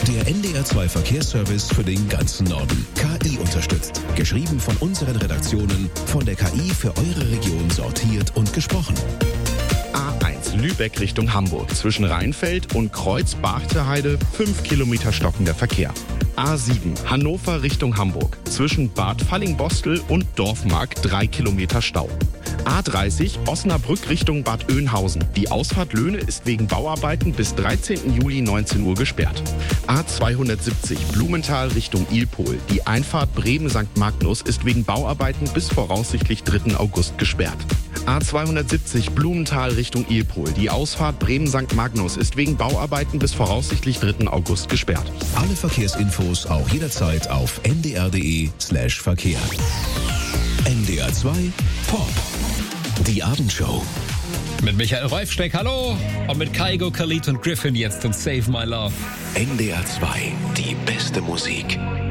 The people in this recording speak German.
Der NDR 2 Verkehrsservice für den ganzen Norden. KI unterstützt. Geschrieben von unseren Redaktionen, von der KI für eure Region sortiert und gesprochen. A1 Lübeck Richtung Hamburg. Zwischen Rheinfeld und Kreuz-Bargteheide 5 Kilometer stockender Verkehr. A7 Hannover Richtung Hamburg. Zwischen Bad Fallingbostel und Dorfmark 3 Kilometer Stau. A30 Osnabrück Richtung Bad Oeynhausen. Die Ausfahrt Löhne ist wegen Bauarbeiten bis 13. Juli 19 Uhr gesperrt. A270 Blumenthal Richtung Ilpol. Die Einfahrt Bremen-St. Magnus ist wegen Bauarbeiten bis voraussichtlich 3. August gesperrt. A270 Blumenthal Richtung Ilpol. Die Ausfahrt Bremen-St. Magnus ist wegen Bauarbeiten bis voraussichtlich 3. August gesperrt. Alle Verkehrsinfos auch jederzeit auf ndr.de/Verkehr. NDR 2 Pop. Die Abendshow. Mit Michael Reufsteck, hallo. Und mit Kaigo, Khalid und Griffin jetzt und Save My Love. NDR 2, die beste Musik.